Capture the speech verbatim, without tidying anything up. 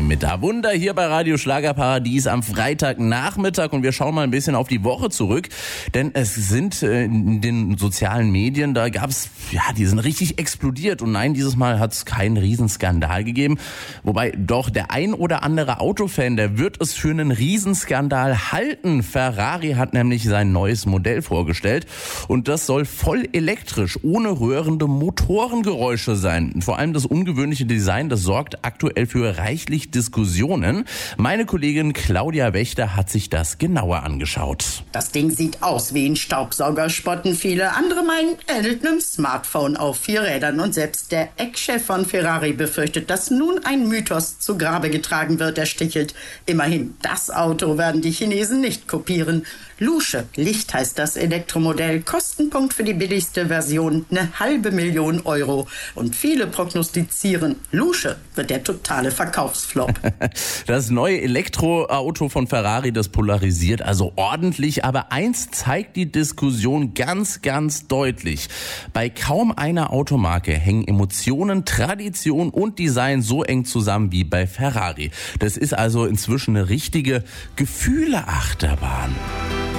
mit Da Wunder hier bei Radio Schlagerparadies am Freitagnachmittag und wir schauen mal ein bisschen auf die Woche zurück, denn es sind äh, in den sozialen Medien, da gab's, ja, die sind richtig explodiert und nein, dieses Mal hat es keinen Riesenskandal gegeben, wobei doch der ein oder andere Autofan, der wird es für einen Riesenskandal halten. Ferrari hat nämlich sein neues Modell vorgestellt und das soll voll elektrisch, ohne rührende Motorengeräusche sein. Vor allem das ungewöhnliche Design, das sorgt aktuell für reichlich Diskussionen. Meine Kollegin Claudia Wächter hat sich das genauer angeschaut. Das Ding sieht aus wie ein Staubsauger, spotten viele. Andere meinen, er hält einem Smartphone auf vier Rädern. Und selbst der Ex-Chef von Ferrari befürchtet, dass nun ein Mythos zu Grabe getragen wird. Er stichelt. Immerhin, das Auto werden die Chinesen nicht kopieren. Lusche, Licht heißt das Elektromodell. Kostenpunkt für die billigste Version, eine halbe Million Euro. Und viele prognostizieren, Lusche wird der totale Verkaufsflop. Das neue Elektroauto von Ferrari, das polarisiert also ordentlich. Aber eins zeigt die Diskussion ganz, ganz deutlich. Bei kaum einer Automarke hängen Emotionen, Tradition und Design so eng zusammen wie bei Ferrari. Das ist also inzwischen eine richtige Gefühleachterbahn.